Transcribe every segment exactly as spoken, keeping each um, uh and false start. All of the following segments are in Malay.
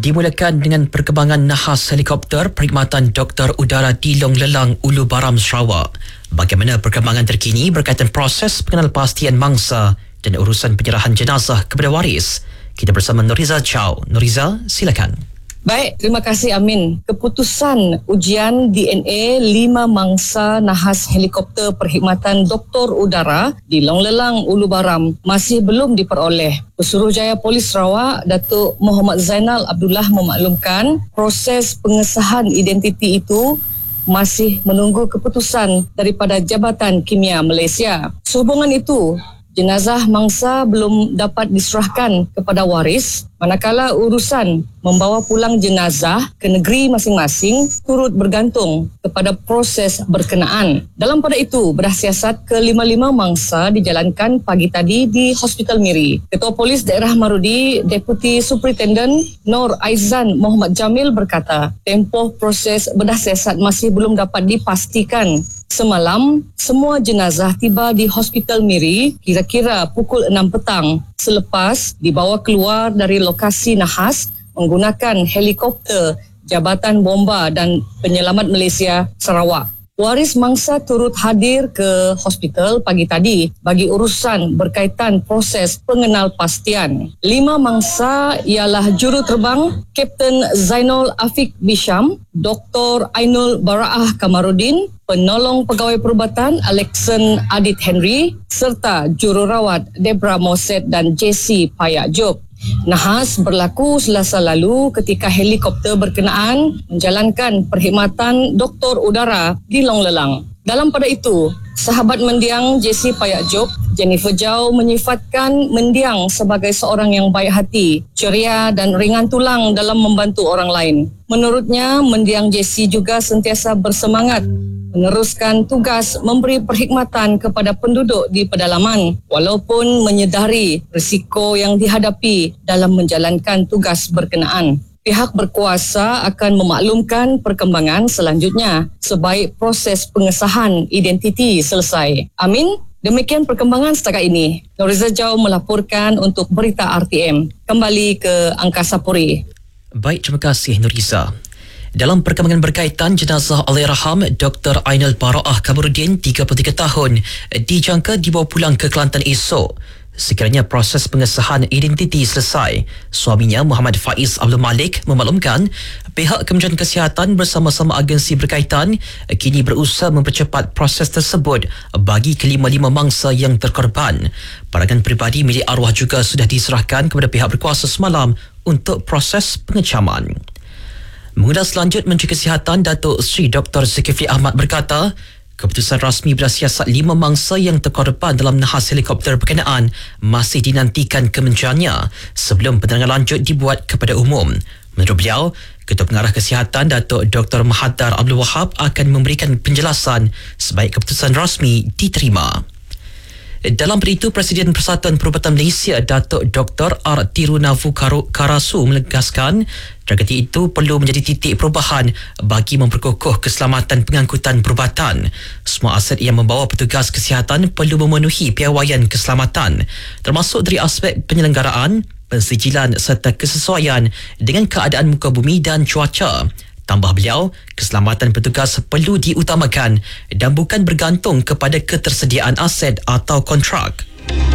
Dimulakan dengan perkembangan nahas helikopter perkhidmatan doktor udara di Long Lelang, Ulu Baram, Sarawak. Bagaimana perkembangan terkini berkaitan proses pengenalpastian mangsa dan urusan penyerahan jenazah kepada waris? Kita bersama Nuriza Chow. Nuriza, silakan. Baik, terima kasih Amin. Keputusan ujian D N A lima mangsa nahas helikopter perkhidmatan doktor udara di Long Lelang, Ulu Baram masih belum diperoleh. Pesuruhjaya Polis Sarawak, Datuk Muhammad Zainal Abdullah memaklumkan proses pengesahan identiti itu masih menunggu keputusan daripada Jabatan Kimia Malaysia. Sehubungan itu, jenazah mangsa belum dapat diserahkan kepada waris, manakala urusan membawa pulang jenazah ke negeri masing-masing turut bergantung kepada proses berkenaan. Dalam pada itu, bedah siasat kelima-lima mangsa dijalankan pagi tadi di Hospital Miri. Ketua Polis Daerah Marudi, Deputi Superintendent Nur Aizan Muhammad Jamil berkata, tempoh proses bedah siasat masih belum dapat dipastikan. Semalam, semua jenazah tiba di Hospital Miri kira-kira pukul enam petang selepas dibawa keluar dari lokasi nahas menggunakan helikopter Jabatan Bomba dan Penyelamat Malaysia Sarawak. Waris mangsa turut hadir ke hospital pagi tadi bagi urusan berkaitan proses pengenalpastian. Lima mangsa ialah juruterbang Kapten Zainul Afiq Bisham, Doktor Ainul Baraah Kamarudin, Penolong Pegawai Perubatan Alexan Adit Henry serta jururawat Debra Moset dan J C Payak Job. Nahas berlaku Selasa lalu ketika helikopter berkenaan menjalankan perkhidmatan doktor udara di Long Lelang. Dalam pada itu, sahabat mendiang J C Payak Job, Jennifer Jau menyifatkan mendiang sebagai seorang yang baik hati, ceria dan ringan tulang dalam membantu orang lain. Menurutnya, mendiang J C juga sentiasa bersemangat meneruskan tugas memberi perkhidmatan kepada penduduk di pedalaman walaupun menyedari risiko yang dihadapi dalam menjalankan tugas berkenaan. Pihak berkuasa akan memaklumkan perkembangan selanjutnya sebaik proses pengesahan identiti selesai. Amin. Demikian perkembangan setakat ini. Nuriza Jau melaporkan untuk Berita R T M. Kembali ke Angkasa Puri. Baik, terima kasih Nuriza. Dalam perkembangan berkaitan jenazah Allahyarham Doktor Ainul Baraah Kamarudin, tiga puluh tiga tahun, dijangka dibawa pulang ke Kelantan esok. Sekiranya proses pengesahan identiti selesai, suaminya Muhammad Faiz Abdul Malik memaklumkan pihak Kementerian Kesihatan bersama-sama agensi berkaitan kini berusaha mempercepat proses tersebut bagi kelima-lima mangsa yang terkorban. Barangan peribadi milik arwah juga sudah diserahkan kepada pihak berkuasa semalam untuk proses pengecaman. Mengulas lanjut, Menteri Kesihatan Datuk Seri Doktor Zulkifli Ahmad berkata, keputusan rasmi bedah siasat lima mangsa yang terkorban dalam nahas helikopter berkenaan masih dinantikan kementeriannya sebelum penerangan lanjut dibuat kepada umum. Menurut beliau, Ketua Pengarah Kesihatan Datuk Doktor Mahadar Abdul Wahab akan memberikan penjelasan sebaik keputusan rasmi diterima. Dalam itu, Presiden Persatuan Perubatan Malaysia Datuk Doktor R. Tirunavu Karasu menegaskan tragedi itu perlu menjadi titik perubahan bagi memperkukuh keselamatan pengangkutan perubatan. Semua aset yang membawa petugas kesihatan perlu memenuhi piawaian keselamatan, termasuk dari aspek penyelenggaraan, pensijilan serta kesesuaian dengan keadaan muka bumi dan cuaca. Tambah beliau, keselamatan petugas perlu diutamakan dan bukan bergantung kepada ketersediaan aset atau kontrak.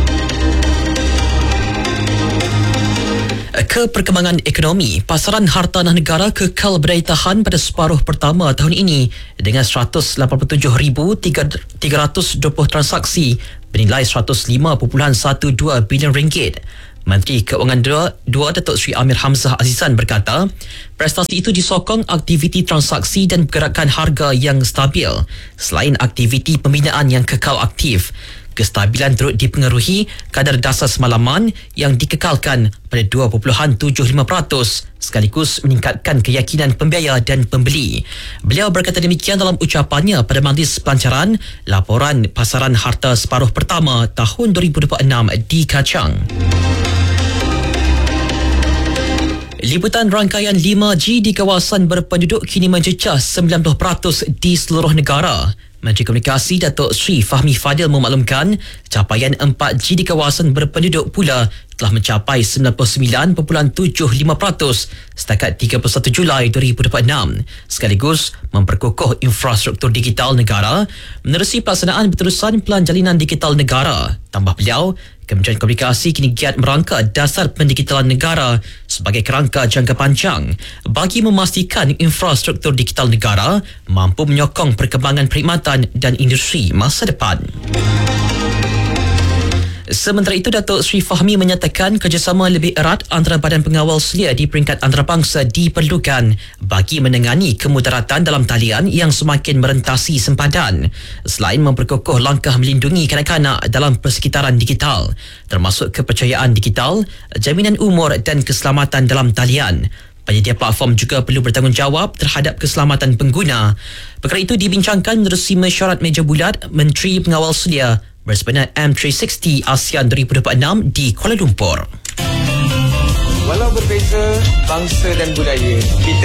Ke perkembangan ekonomi, pasaran hartanah negara kekal berdaya tahan pada separuh pertama tahun ini dengan seratus lapan puluh tujuh ribu tiga ratus dua puluh transaksi bernilai seratus lima perpuluhan dua belas bilion ringgit. Menteri Keuangan dua Datuk Seri Amir Hamzah Azizan berkata, prestasi itu disokong aktiviti transaksi dan pergerakan harga yang stabil selain aktiviti pembinaan yang kekal aktif. Kestabilan turut dipengaruhi kadar dasar semalaman yang dikekalkan pada dua perpuluhan tujuh lima peratus sekaligus meningkatkan keyakinan pembiaya dan pembeli. Beliau berkata demikian dalam ucapannya pada Majlis Pelancaran Laporan Pasaran Harta Separuh Pertama tahun dua ribu dua puluh enam di Kachang. Liputan rangkaian lima G di kawasan berpenduduk kini mencecah sembilan puluh peratus di seluruh negara. Menteri Komunikasi Datuk Sri Fahmi Fadil memaklumkan capaian empat G di kawasan berpenduduk pula telah mencapai sembilan puluh sembilan perpuluhan tujuh lima peratus setakat tiga puluh satu Julai dua ribu dua puluh enam, sekaligus memperkokoh infrastruktur digital negara menerusi pelaksanaan berterusan Pelan Jalinan Digital Negara. Tambah beliau, Kementerian Komunikasi kini giat merangka dasar pendigitalan negara sebagai kerangka jangka panjang bagi memastikan infrastruktur digital negara mampu menyokong perkembangan perkhidmatan dan industri masa depan. Sementara itu, Datuk Seri Fahmi menyatakan kerjasama lebih erat antara Badan Pengawal Selia di peringkat antarabangsa diperlukan bagi menangani kemudaratan dalam talian yang semakin merentasi sempadan, selain memperkokoh langkah melindungi kanak-kanak dalam persekitaran digital, termasuk kepercayaan digital, jaminan umur dan keselamatan dalam talian. Penyedia platform juga perlu bertanggungjawab terhadap keselamatan pengguna. Perkara itu dibincangkan menerusi mesyuarat meja bulat Menteri Pengawal Selia bersempena M tiga enam nol ASEAN dua ribu dua puluh enam di Kuala Lumpur. Walau berbeza bangsa dan budaya, kita